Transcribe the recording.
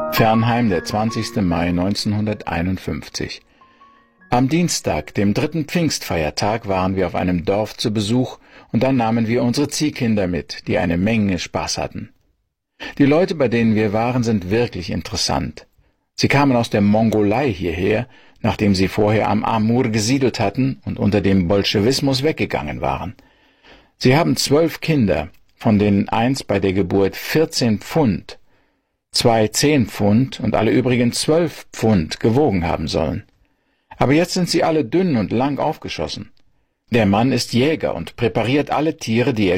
Fernheim, der 20. Mai 1951. Am Dienstag, dem 3. Pfingstfeiertag, waren wir auf einem Dorf zu Besuch und dann nahmen wir unsere Ziehkinder mit, die eine Menge Spaß hatten. Die Leute, bei denen wir waren, sind wirklich interessant. Sie kamen aus der Mongolei hierher, nachdem sie vorher am Amur gesiedelt hatten und unter dem Bolschewismus weggegangen waren. Sie haben 12 Kinder, von denen eins bei der Geburt 14 Pfund, 2 10 Pfund und alle übrigen 12 Pfund gewogen haben sollen. Aber jetzt sind sie alle dünn und lang aufgeschossen. Der Mann ist Jäger und präpariert alle Tiere, die er